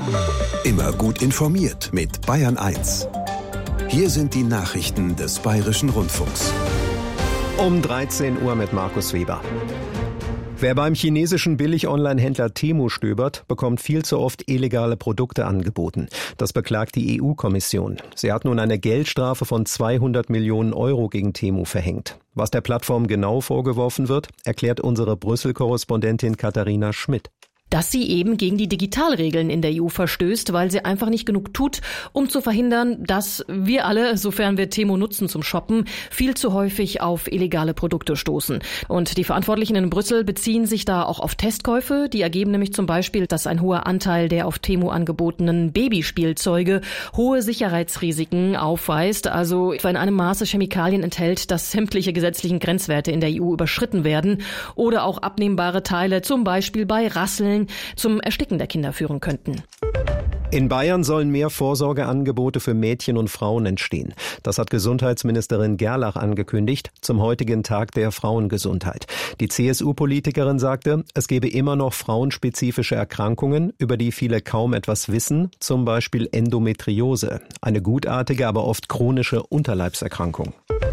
Immer gut informiert mit Bayern 1. Hier sind die Nachrichten des Bayerischen Rundfunks. Um 13 Uhr mit Markus Weber. Wer beim chinesischen Billig-Online-Händler Temu stöbert, bekommt viel zu oft illegale Produkte angeboten. Das beklagt die EU-Kommission. Sie hat nun eine Geldstrafe von 200 Millionen Euro gegen Temu verhängt. Was der Plattform genau vorgeworfen wird, erklärt unsere Brüssel-Korrespondentin Katharina Schmidt. Dass sie eben gegen die Digitalregeln in der EU verstößt, weil sie einfach nicht genug tut, um zu verhindern, dass wir alle, sofern wir Temu nutzen zum Shoppen, viel zu häufig auf illegale Produkte stoßen. Und die Verantwortlichen in Brüssel beziehen sich da auch auf Testkäufe. Die ergeben nämlich zum Beispiel, dass ein hoher Anteil der auf Temu angebotenen Babyspielzeuge hohe Sicherheitsrisiken aufweist, also etwa in einem Maße Chemikalien enthält, dass sämtliche gesetzlichen Grenzwerte in der EU überschritten werden oder auch abnehmbare Teile, zum Beispiel bei Rasseln, zum Ersticken der Kinder führen könnten. In Bayern sollen mehr Vorsorgeangebote für Mädchen und Frauen entstehen. Das hat Gesundheitsministerin Gerlach angekündigt zum heutigen Tag der Frauengesundheit. Die CSU-Politikerin sagte, es gebe immer noch frauenspezifische Erkrankungen, über die viele kaum etwas wissen, zum Beispiel Endometriose, eine gutartige, aber oft chronische Unterleibserkrankung.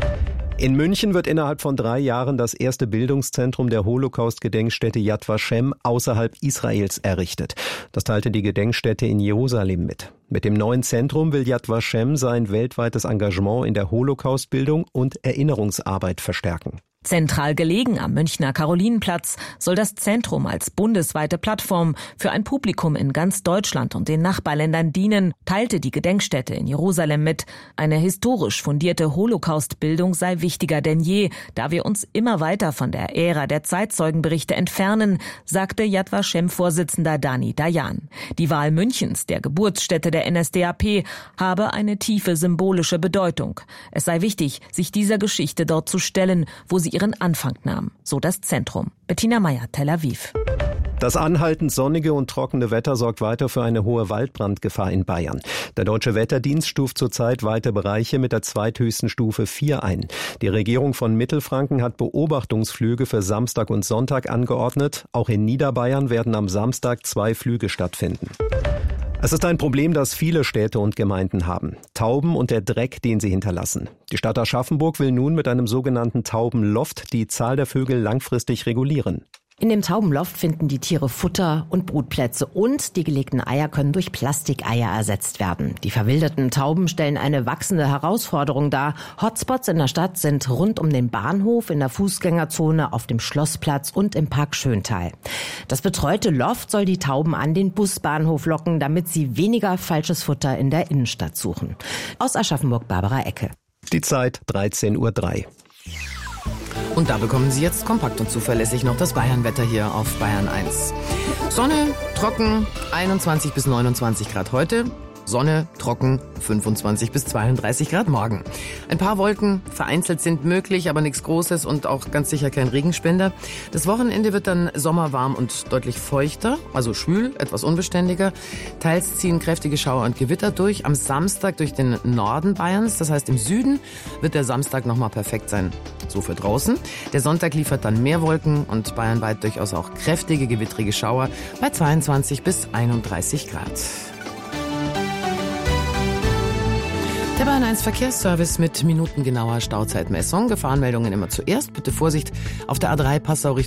In München wird innerhalb von 3 Jahren das erste Bildungszentrum der Holocaust-Gedenkstätte Yad Vashem außerhalb Israels errichtet. Das teilte die Gedenkstätte in Jerusalem mit. Mit dem neuen Zentrum will Yad Vashem sein weltweites Engagement in der Holocaust-Bildung und Erinnerungsarbeit verstärken. Zentral gelegen am Münchner Karolinenplatz soll das Zentrum als bundesweite Plattform für ein Publikum in ganz Deutschland und den Nachbarländern dienen, teilte die Gedenkstätte in Jerusalem mit. Eine historisch fundierte Holocaust-Bildung sei wichtiger denn je, da wir uns immer weiter von der Ära der Zeitzeugenberichte entfernen, sagte Yad Vashem-Vorsitzender Dani Dayan. Die Wahl Münchens, der Geburtsstätte der NSDAP, habe eine tiefe symbolische Bedeutung. Es sei wichtig, sich dieser Geschichte dort zu stellen, wo sie ihren Anfang nahm, so das Zentrum. Bettina Meyer, Tel Aviv. Das anhaltend sonnige und trockene Wetter sorgt weiter für eine hohe Waldbrandgefahr in Bayern. Der Deutsche Wetterdienst stuft zurzeit weite Bereiche mit der zweithöchsten Stufe 4 ein. Die Regierung von Mittelfranken hat Beobachtungsflüge für Samstag und Sonntag angeordnet. Auch in Niederbayern werden am Samstag 2 Flüge stattfinden. Es ist ein Problem, das viele Städte und Gemeinden haben. Tauben und der Dreck, den sie hinterlassen. Die Stadt Aschaffenburg will nun mit einem sogenannten Taubenloft die Zahl der Vögel langfristig regulieren. In dem Taubenloft finden die Tiere Futter und Brutplätze und die gelegten Eier können durch Plastikeier ersetzt werden. Die verwilderten Tauben stellen eine wachsende Herausforderung dar. Hotspots in der Stadt sind rund um den Bahnhof, in der Fußgängerzone, auf dem Schlossplatz und im Park Schöntal. Das betreute Loft soll die Tauben an den Busbahnhof locken, damit sie weniger falsches Futter in der Innenstadt suchen. Aus Aschaffenburg, Barbara Ecke. Die Zeit 13:03 Uhr. Und da bekommen Sie jetzt kompakt und zuverlässig noch das Bayernwetter hier auf Bayern 1. Sonne, trocken, 21 bis 29 Grad heute. Sonne, trocken, 25 bis 32 Grad morgen. Ein paar Wolken vereinzelt sind möglich, aber nichts Großes und auch ganz sicher kein Regenspender. Das Wochenende wird dann sommerwarm und deutlich feuchter, also schwül, etwas unbeständiger. Teils ziehen kräftige Schauer und Gewitter durch. Am Samstag durch den Norden Bayerns, das heißt im Süden, wird der Samstag nochmal perfekt sein. So für draußen. Der Sonntag liefert dann mehr Wolken und bayernweit durchaus auch kräftige, gewittrige Schauer bei 22 bis 31 Grad. Der Bayern 1 Verkehrsservice mit minutengenauer Stauzeitmessung. Gefahrenmeldungen immer zuerst. Bitte Vorsicht auf der A3 Passau Richtung